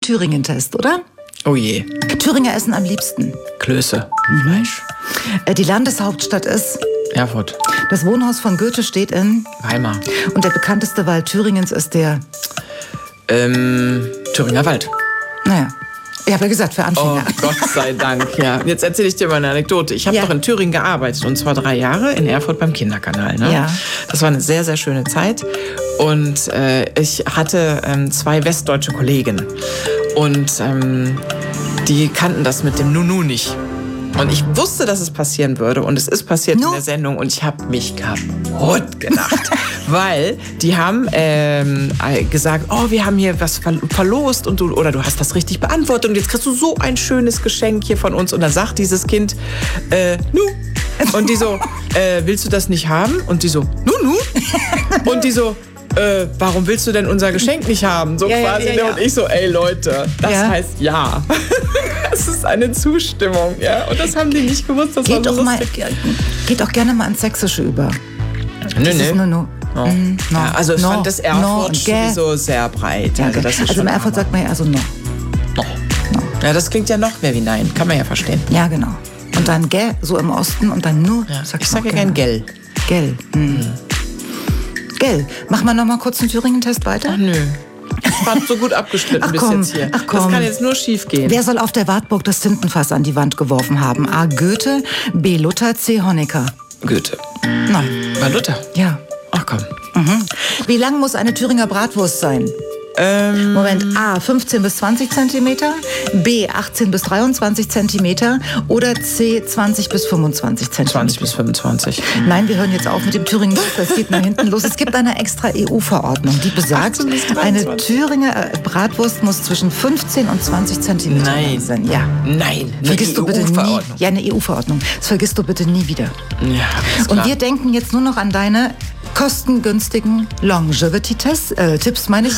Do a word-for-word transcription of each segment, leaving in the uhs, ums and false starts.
Thüringen-Test, oder? Oh je. Thüringer essen am liebsten Klöße. Fleisch. Äh, Die Landeshauptstadt ist... Erfurt. Das Wohnhaus von Goethe steht in... Weimar. Und der bekannteste Wald Thüringens ist der... Ähm, Thüringer Wald. Naja, ich habe ja gesagt, für Oh Anfänger. Gott sei Dank, ja. Jetzt erzähle ich dir mal eine Anekdote. Ich habe Ja. doch in Thüringen gearbeitet und zwar drei Jahre in Erfurt beim Kinderkanal. Ne? Ja. Das war eine sehr, sehr schöne Zeit und äh, ich hatte ähm, zwei westdeutsche Kollegen und ähm, die kannten das mit dem Nunu nicht. Und ich wusste, dass es passieren würde und es ist passiert No. in der Sendung und ich habe mich kaputt gelacht, weil die haben ähm, gesagt, oh, wir haben hier was ver- verlost und du, oder du hast das richtig beantwortet und jetzt kriegst du so ein schönes Geschenk hier von uns und dann sagt dieses Kind, äh, nu. Und die so, äh, willst du das nicht haben? Und die so, nu, nu. Und die so, äh, warum willst du denn unser Geschenk nicht haben? So Ja, ja, quasi. ja, ja. Und ich so, ey Leute, das Ja. heißt ja. Das ist eine Zustimmung, ja. Und das haben die nicht gewusst. Das Geht war so doch, mal, lustig. geht doch gerne mal ins Sächsische über. Nö, Das ist nö. nur, nur. No. Mm, no. Ja, also ich no. fand das no Erfurt und gä. sowieso sehr breit. Ja, Also, okay. das ist also schon im Erfurt Hammer. sagt man ja also no. No. Ja, das klingt ja noch mehr wie nein. Kann man ja verstehen. Ja, genau. Und dann gä, so im Osten und dann nur. Ja. sagt Ich man sage ja auch gern gerne. Gell. Gell. Hm. Gell. Machen wir noch mal kurz einen Thüringen-Test weiter? Ach nö. Das war so gut abgeschnitten Ach bis komm, jetzt hier. ach komm. Das kann jetzt nur schief gehen. Wer soll auf der Wartburg das Tintenfass an die Wand geworfen haben? A. Goethe, B. Luther, C. Honecker. Goethe. Nein. War Luther. Ja. Ach komm. Mhm. Wie lang muss eine Thüringer Bratwurst sein? Ähm, Moment, A. fünfzehn bis zwanzig Zentimeter, B. achtzehn bis dreiundzwanzig Zentimeter oder C. zwanzig bis fünfundzwanzig Zentimeter. zwanzig bis fünfundzwanzig. Nein, wir hören jetzt auf mit dem Thüringen. Das geht nach hinten los. Es gibt eine extra E U-Verordnung, die besagt, achtzehn bis eine dreiundzwanzig. Thüringer äh, Bratwurst muss zwischen fünfzehn und zwanzig Zentimeter Nein. lang sein. Ja. Nein, eine Vergisst du bitte nie. E U-Verordnung. Ja, eine E U-Verordnung. Das vergisst du bitte nie wieder. Ja, ist Und klar. wir denken jetzt nur noch an deine kostengünstigen Longevity-Tipps, äh, Tipps meine ich.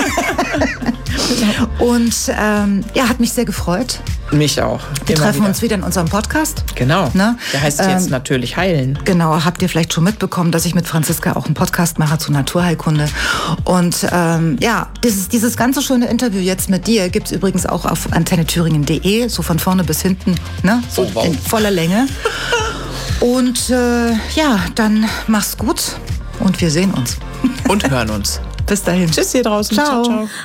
Und ähm, ja, hat mich sehr gefreut. Mich auch. Wir Immer treffen wieder. uns wieder in unserem Podcast. Genau. Ne? Der heißt Ähm, jetzt natürlich heilen. Genau, habt ihr vielleicht schon mitbekommen, dass ich mit Franziska auch einen Podcast mache zu Naturheilkunde. Und ähm, ja, dieses, dieses ganze schöne Interview jetzt mit dir gibt es übrigens auch auf antenne thüringen punkt de, so von vorne bis hinten, ne? So Oh, wow. in voller Länge. Und äh, ja, dann mach's gut und wir sehen uns. Und hören uns. Bis dahin. Tschüss hier draußen. Ciao. Ciao, ciao.